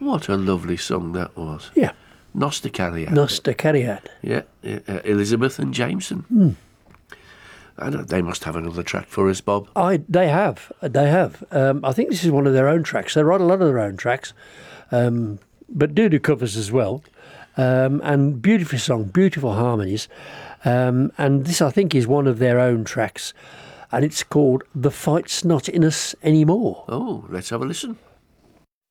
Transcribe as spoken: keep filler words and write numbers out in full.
What a lovely song that was. Yeah. Noster Carrier. Noster Carrier. Yeah, yeah. Uh, Elizabeth and Jameson. Mm. I don't, they must have another track for us, Bob. I They have. They have. Um, I think this is one of their own tracks. They write a lot of their own tracks, um, but do do covers as well. Um, and beautiful song, beautiful harmonies. Um, and this, I think, is one of their own tracks. And it's called The Fight's Not In Us Anymore. Oh, let's have a listen.